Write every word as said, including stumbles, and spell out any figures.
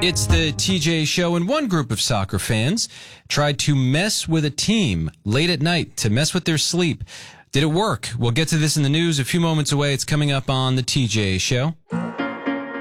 It's the T J Show, and one group of soccer fans tried to mess with a team late at night to mess with their sleep. Did it work? We'll get to this in the news a few moments away. It's coming up on the T J Show.